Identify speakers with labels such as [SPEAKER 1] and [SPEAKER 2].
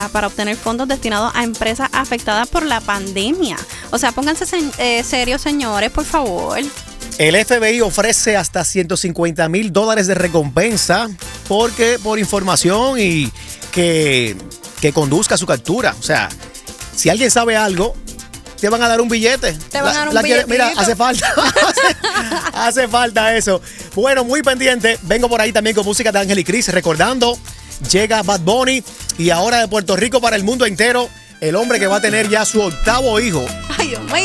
[SPEAKER 1] para obtener fondos destinados a empresas afectadas por la pandemia. O sea, pónganse serios, señores, por favor.
[SPEAKER 2] El FBI ofrece hasta $150,000 de recompensa por información y que conduzca a su captura. O sea, si alguien sabe algo, te van a dar un billete.
[SPEAKER 1] Te van a dar un billete.
[SPEAKER 2] Mira, hace falta. hace falta eso. Bueno, muy pendiente. Vengo por ahí también con música de Ángel y Cris. Recordando, llega Bad Bunny y ahora de Puerto Rico para el mundo entero, el hombre que va a tener ya su 8º hijo.
[SPEAKER 1] Ay, Dios mío.